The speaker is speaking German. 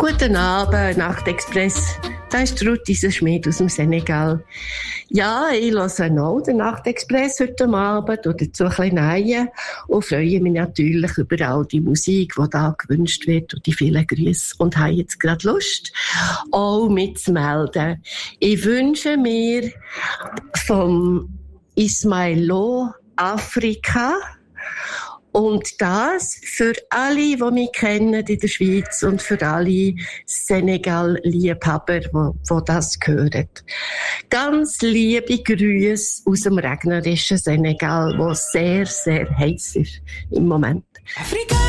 Guten Abend, Nachtexpress. Da ist Ruth, dieser Schmied aus dem Senegal. Ja, ich höre auch den Nachtexpress heute Abend oder so ein bisschen Neue und freue mich natürlich über all die Musik, die da gewünscht wird und die vielen Grüße. Und habe jetzt gerade Lust, auch mitzumelden. Ich wünsche mir vom Ismail Lo Afrika. Und das für alle, die mich kennen in der Schweiz und für alle Senegal-Liebhaber, die das hören. Ganz liebe Grüße aus dem regnerischen Senegal, wo sehr, sehr heiß ist im Moment. Afrika.